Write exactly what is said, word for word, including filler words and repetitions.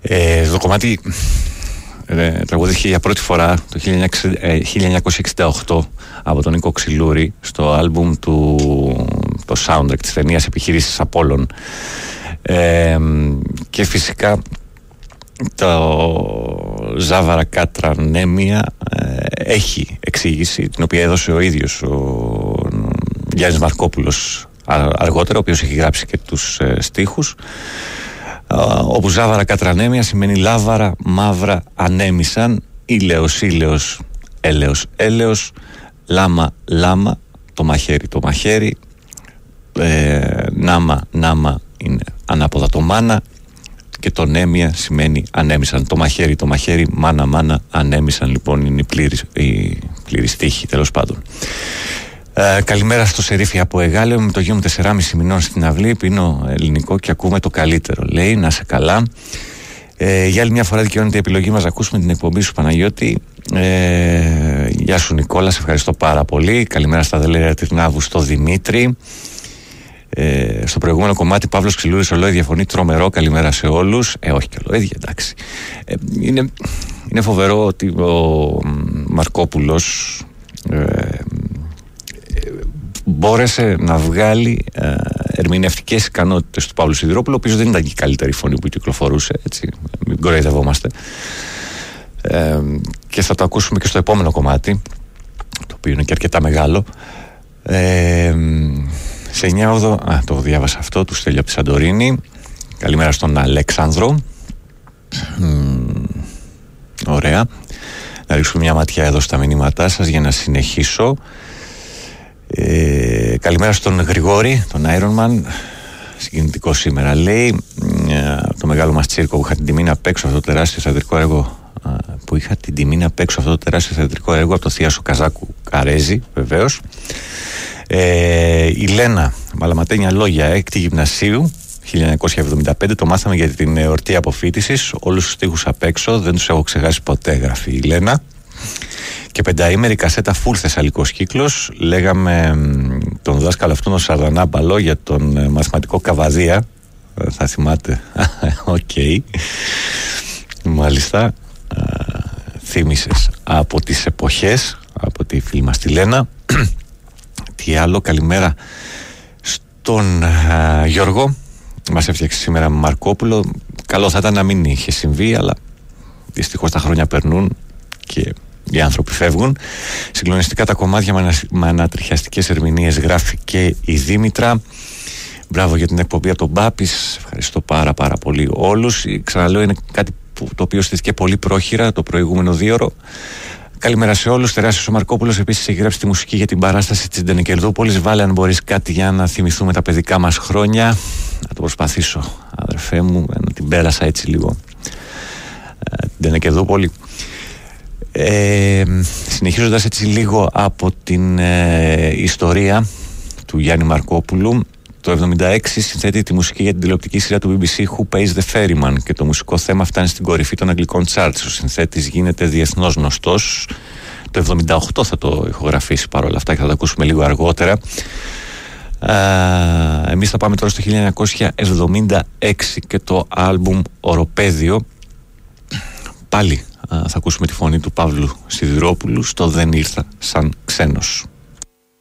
Ε, το κομμάτι ε, τραγουδήθηκε για πρώτη φορά το χίλια εννιακόσια εξήντα οκτώ από τον Νίκο Ξυλούρη στο άλμπουμ του, το soundtrack της ταινίας Επιχείρησης Απόλλων. Ε, και φυσικά το Ζάβαρα Κάτρα Νέμια ε, έχει εξήγηση, την οποία έδωσε ο ίδιος ο Γιάννης Μαρκόπουλος αργότερα, ο οποίος έχει γράψει και τους ε, στίχους, ε, όπου Ζάβαρα Κάτρα Νέμια σημαίνει λάβαρα μαύρα ανέμισαν, ήλαιος ήλαιος έλεος έλεος, λάμα λάμα, το μαχαίρι το μαχαίρι, ε, νάμα νάμα είναι ανάποδα το μάνα, και το νέμια σημαίνει ανέμισαν. Το μαχαίρι, το μαχαίρι, μάνα, μάνα, ανέμισαν. Λοιπόν, είναι η πλήρη, η πλήρη στίχη, τέλος πάντων. Ε, καλημέρα στο Σερίφη από Εγάλεο. Με το γιο μου τεσσεράμισι μηνών στην αυλή. Πίνω ελληνικό και ακούμε το καλύτερο. Λέει, να σε καλά. Ε, για άλλη μια φορά δικαιώνεται η επιλογή μας να ακούσουμε την εκπομπή σου, Παναγιώτη. Ε, γεια σου, Νικόλα. Σε ευχαριστώ πάρα πολύ. Καλημέρα στα Δελέρια Τυρνάβου, στο Δημήτρη. Ε, στο προηγούμενο κομμάτι Παύλος Ξυλούρης, ο Λόι διαφωνεί, τρομερό, καλημέρα σε όλους. Ε, όχι και ο Λόι, εντάξει. Ε, είναι, είναι φοβερό ότι ο Μαρκόπουλος ε, ε, μπόρεσε να βγάλει ε, ερμηνευτικές ικανότητες του Παύλου Σιδηρόπουλου, ο οποίος δεν ήταν και η καλύτερη φωνή που κυκλοφορούσε, έτσι, μην κοροϊδευόμαστε. Ε, και θα το ακούσουμε και στο επόμενο κομμάτι, το οποίο είναι και αρκετά μεγάλο. Ε, Σε εννιά ογδόντα, α, το διάβασα αυτό, του Στέλιο από τη Σαντορίνη. Καλημέρα στον Αλέξανδρο. Μ, ωραία. Να ρίξουμε μια ματιά εδώ στα μηνύματά σας για να συνεχίσω. Ε, καλημέρα στον Γρηγόρη, τον Ironman. Συγκινητικό σήμερα, λέει. Το μεγάλο μας τσίρκο που είχα την τιμή να παίξω αυτό το τεράστιο θεατρικό έργο. Που είχα την τιμή να παίξω αυτό το τεράστιο θεατρικό έργο από το Θίασο Καζάκου Καρέζη, βεβαίως. Ε, η Λένα, Μαλαματένια Λόγια, έκτη γυμνασίου, χίλια εννιακόσια εβδομήντα πέντε. Το μάθαμε για την εορτή αποφοίτησης. Όλους τους στίχους απ' έξω, δεν τους έχω ξεχάσει ποτέ, γράφει η Λένα. Και πενταήμερη κασέτα full θεσσαλικός κύκλος. Λέγαμε τον δάσκαλο αυτόν τον Σαρδανάμπαλο για τον μαθηματικό Καβαδία. Θα θυμάται. Οκ. Okay. Μάλιστα. Θύμισες από τις εποχές, από τη φίλη μας τη Λένα. Τι άλλο, καλημέρα στον α, Γιώργο. Μας έφτιαξε σήμερα Μαρκόπουλο. Καλό θα ήταν να μην είχε συμβεί, αλλά δυστυχώς τα χρόνια περνούν και οι άνθρωποι φεύγουν. Συγκλονιστικά τα κομμάτια με, με ανατριχιαστικές ερμηνείες, γράφει και η Δήμητρα. Μπράβο για την εκπομπή από τον Μπάπης. Ευχαριστώ πάρα πάρα πολύ όλους. Ξαναλέω, είναι κάτι που, το οποίο στήθηκε πολύ πρόχειρα το προηγούμενο δίωρο. Καλημέρα σε όλους. Τεράστιος ο Μαρκόπουλος επίσης έχει γράψει τη μουσική για την παράσταση της Ντενεκερδούπολης. Βάλε αν μπορείς κάτι για να θυμηθούμε τα παιδικά μας χρόνια. Να το προσπαθήσω, αδερφέ μου, να την πέρασα έτσι λίγο την Ντενεκερδούπολη. Ε, συνεχίζοντας έτσι λίγο από την ε, ιστορία του Γιάννη Μαρκόπουλου, το εβδομήντα έξι συνθέτει τη μουσική για την τηλεοπτική σειρά του μπι μπι σι Who Pays the Ferryman και το μουσικό θέμα φτάνει στην κορυφή των αγγλικών charts. Ο συνθέτης γίνεται διεθνώς γνωστός. Το εβδομήντα οκτώ θα το ηχογραφήσει παρόλα αυτά και θα το ακούσουμε λίγο αργότερα. Α, εμείς θα πάμε τώρα στο χίλια εννιακόσια εβδομήντα έξι και το άλμπουμ Οροπέδιο. Πάλι α, θα ακούσουμε τη φωνή του Παύλου Σιδηρόπουλου στο «Δεν ήρθα σαν ξένος».